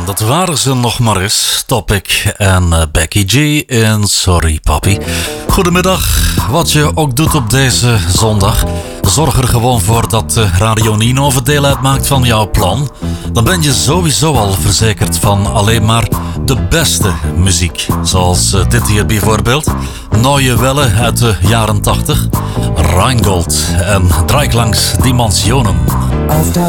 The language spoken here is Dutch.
dat waren ze nog maar eens. Topic en Becky G in Sorry Papi. Goedemiddag, wat je ook doet op deze zondag. Zorg er gewoon voor dat Radio Ninove deel uitmaakt van jouw plan. Dan ben je sowieso al verzekerd van alleen maar de beste muziek. Zoals dit hier bijvoorbeeld. Neue Welle uit de jaren 80. Rheingold en Dreiklangs Dimensionen. Auf der